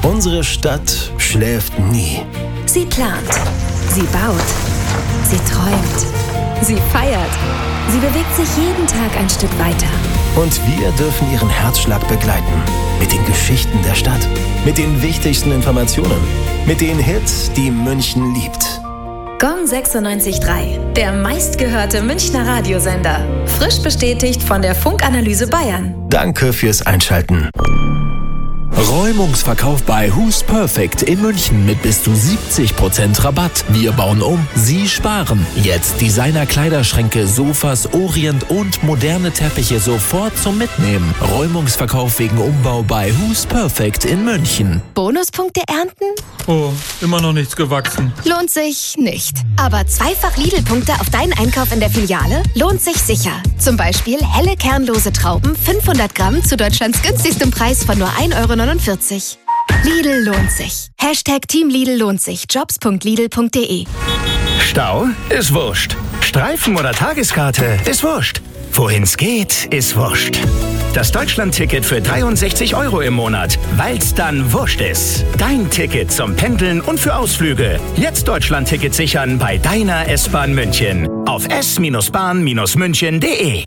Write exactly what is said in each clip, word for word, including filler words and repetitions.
Unsere Stadt schläft nie. Sie plant, sie baut, sie träumt, sie feiert, sie bewegt sich jeden Tag ein Stück weiter. Und wir dürfen ihren Herzschlag begleiten. Mit den Geschichten der Stadt, mit den wichtigsten Informationen, mit den Hits, die München liebt. Gong sechsundneunzig Komma drei, der meistgehörte Münchner Radiosender. Frisch bestätigt von der Funkanalyse Bayern. Danke fürs Einschalten. Räumungsverkauf bei Who's Perfect in München mit bis zu siebzig Prozent Rabatt. Wir bauen um, Sie sparen. Jetzt Designer-Kleiderschränke, Sofas, Orient und moderne Teppiche sofort zum Mitnehmen. Räumungsverkauf wegen Umbau bei Who's Perfect in München. Bonuspunkte ernten? Oh, immer noch nichts gewachsen. Lohnt sich nicht. Aber zweifach Lidl-Punkte auf deinen Einkauf in der Filiale lohnt sich sicher. Zum Beispiel helle kernlose Trauben, fünfhundert Gramm zu Deutschlands günstigstem Preis von nur ein Euro neunundvierzig. Lidl lohnt sich. Hashtag Team Lidl lohnt sich. jobs punkt lidl punkt de. Stau ist wurscht. Streifen oder Tageskarte ist wurscht. Wohin's geht, ist wurscht. Das Deutschland-Ticket für dreiundsechzig Euro im Monat, weil's dann wurscht ist. Dein Ticket zum Pendeln und für Ausflüge. Jetzt Deutschland-Ticket sichern bei deiner S-Bahn München. Auf s bahn münchen punkt de.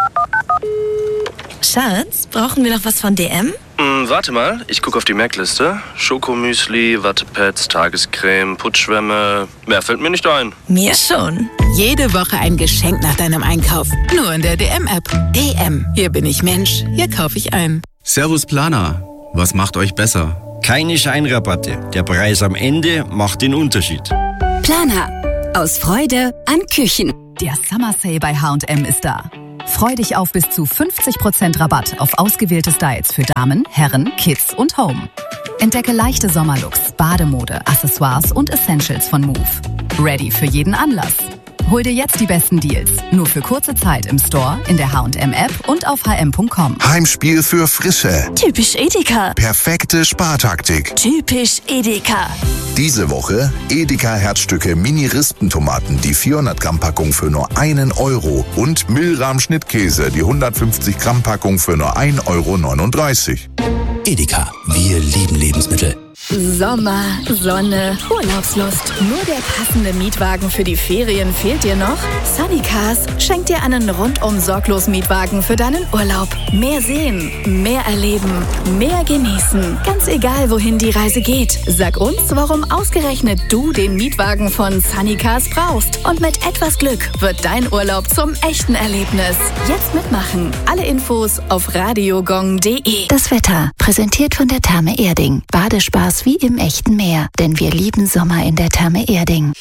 Schatz, brauchen wir noch was von D M? Hm, warte mal, ich gucke auf die Merkliste. Schokomüsli, Wattepads, Tagescreme, Putzschwämme. Mehr fällt mir nicht ein. Mir schon. Jede Woche ein Geschenk nach deinem Einkauf. Nur in der D M-App. D M. Hier bin ich Mensch. Hier kaufe ich ein. Servus Planer. Was macht euch besser? Keine Scheinrabatte. Der Preis am Ende macht den Unterschied. Planer. Aus Freude an Küchen. Der Summer Sale bei H und M ist da. Freu dich auf bis zu fünfzig Prozent Rabatt auf ausgewählte Styles für Damen, Herren, Kids und Home. Entdecke leichte Sommerlooks, Bademode, Accessoires und Essentials von Move. Ready für jeden Anlass. Hol dir jetzt die besten Deals. Nur für kurze Zeit im Store, in der H und M-App und auf h m punkt com. Heimspiel für Frische. Typisch Edeka. Perfekte Spartaktik. Typisch Edeka. Diese Woche Edeka Herzstücke Mini-Rispentomaten, die vierhundert Gramm Packung für nur einen Euro. Und Milram-Schnittkäse, die hundertfünfzig Gramm Packung für nur ein Euro neununddreißig. Edeka, wir lieben Lebensmittel. Sommer, Sonne, Urlaubslust. Nur der passende Mietwagen für die Ferien fehlt dir noch? Sunnycars schenkt dir einen rundum sorglos Mietwagen für deinen Urlaub. Mehr sehen, mehr erleben, mehr genießen. Ganz egal, wohin die Reise geht. Sag uns, warum ausgerechnet du den Mietwagen von Sunnycars brauchst. Und mit etwas Glück wird dein Urlaub zum echten Erlebnis. Jetzt mitmachen. Alle Infos auf radiogong punkt de. Das Wetter, präsentiert von der Therme Erding. Badespaß wie im echten Meer, denn wir lieben Sommer in der Therme Erding.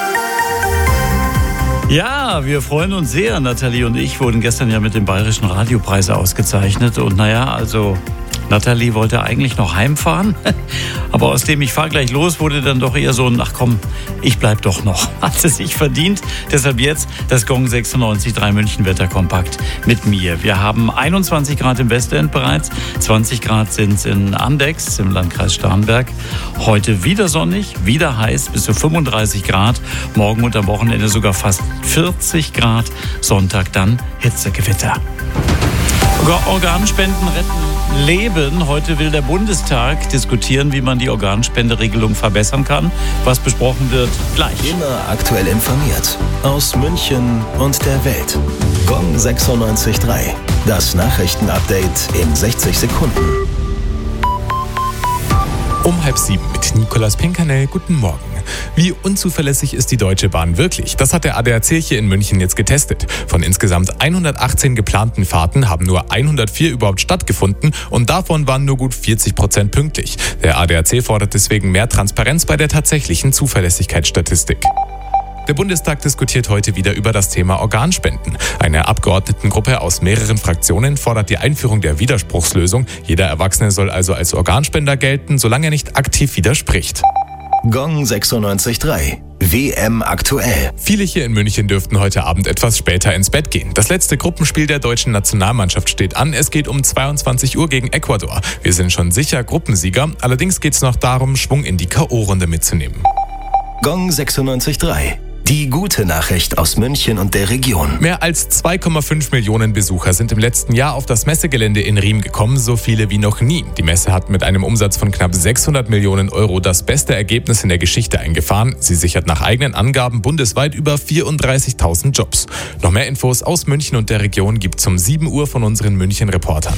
Ja, wir freuen uns sehr. Nathalie und ich wurden gestern ja mit dem Bayerischen Radiopreis ausgezeichnet. Und naja, also Nathalie wollte eigentlich noch heimfahren. Aber aus dem ich fahre gleich los, wurde dann doch eher so ein, ach komm, ich bleib doch noch. Hat es sich verdient. Deshalb jetzt das Gong sechsundneunzig Komma drei München Wetterkompakt mit mir. Wir haben einundzwanzig Grad im Westend bereits, zwanzig Grad sind es in Andex im Landkreis Starnberg. Heute wieder sonnig, wieder heiß, bis zu fünfunddreißig Grad. Morgen und am Wochenende sogar fast vierzig Grad. Sonntag dann Hitzegewitter. Organspenden retten Leben. Heute will der Bundestag diskutieren, wie man die Organspenderegelung verbessern kann. Was besprochen wird, gleich. Immer aktuell informiert. Aus München und der Welt. Gong sechsundneunzig Komma drei. Das Nachrichtenupdate in sechzig Sekunden. Um halb sieben mit Nikolaus Pinkernell. Guten Morgen. Wie unzuverlässig ist die Deutsche Bahn wirklich? Das hat der A D A C hier in München jetzt getestet. Von insgesamt hundertachtzehn geplanten Fahrten haben nur hundertvier überhaupt stattgefunden und davon waren nur gut vierzig Prozent pünktlich. Der A D A C fordert deswegen mehr Transparenz bei der tatsächlichen Zuverlässigkeitsstatistik. Der Bundestag diskutiert heute wieder über das Thema Organspenden. Eine Abgeordnetengruppe aus mehreren Fraktionen fordert die Einführung der Widerspruchslösung. Jeder Erwachsene soll also als Organspender gelten, solange er nicht aktiv widerspricht. Gong sechsundneunzig Komma drei. W M aktuell. Viele hier in München dürften heute Abend etwas später ins Bett gehen. Das letzte Gruppenspiel der deutschen Nationalmannschaft steht an. Es geht um zweiundzwanzig Uhr gegen Ecuador. Wir sind schon sicher Gruppensieger. Allerdings geht es noch darum, Schwung in die K O-Runde mitzunehmen. Gong sechsundneunzig Komma drei. Die gute Nachricht aus München und der Region. Mehr als zwei Komma fünf Millionen Besucher sind im letzten Jahr auf das Messegelände in Riem gekommen, so viele wie noch nie. Die Messe hat mit einem Umsatz von knapp sechshundert Millionen Euro das beste Ergebnis in der Geschichte eingefahren. Sie sichert nach eigenen Angaben bundesweit über vierunddreißigtausend Jobs. Noch mehr Infos aus München und der Region gibt's um sieben Uhr von unseren München-Reportern.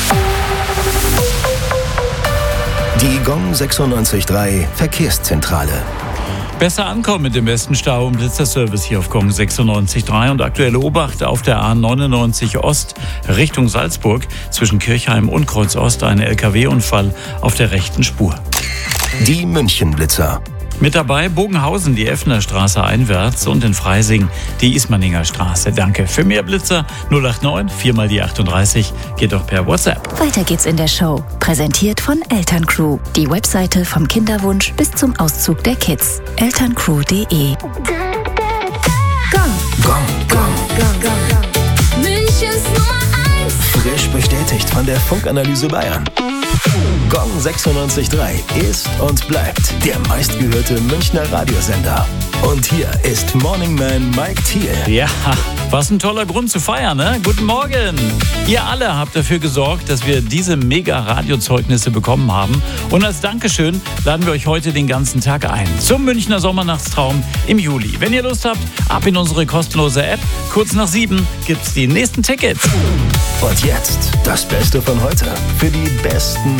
Die Gong sechsundneunzig Komma drei Verkehrszentrale. Besser ankommen mit dem besten Stau- und Blitzerservice hier auf Gong sechsundneunzig Komma drei und aktuelle Obacht auf der A neunundneunzig Ost Richtung Salzburg zwischen Kirchheim und Kreuz Ost ein L K W-Unfall auf der rechten Spur. Die München-Blitzer. Mit dabei Bogenhausen, die Effner Straße einwärts und in Freising die Ismaninger Straße. Danke. Für mehr Blitzer null acht neun vier mal die achtunddreißig geht doch per WhatsApp. Weiter geht's in der Show. Präsentiert von Elterncrew. Die Webseite vom Kinderwunsch bis zum Auszug der Kids. elterncrew punkt de. Gong, Gong, Gong. Gong, Gong, Gong. Münchens Nummer eins. Frisch bestätigt von der Funkanalyse Bayern. Gong sechsundneunzig Komma drei ist und bleibt der meistgehörte Münchner Radiosender. Und hier ist Morning Man Mike Thiel. Ja, was ein toller Grund zu feiern, ne? Guten Morgen! Ihr alle habt dafür gesorgt, dass wir diese Mega-Radiozeugnisse bekommen haben. Und als Dankeschön laden wir euch heute den ganzen Tag ein zum Münchner Sommernachtstraum im Juli. Wenn ihr Lust habt, ab in unsere kostenlose App. Kurz nach sieben gibt's die nächsten Tickets. Und jetzt das Beste von heute für die besten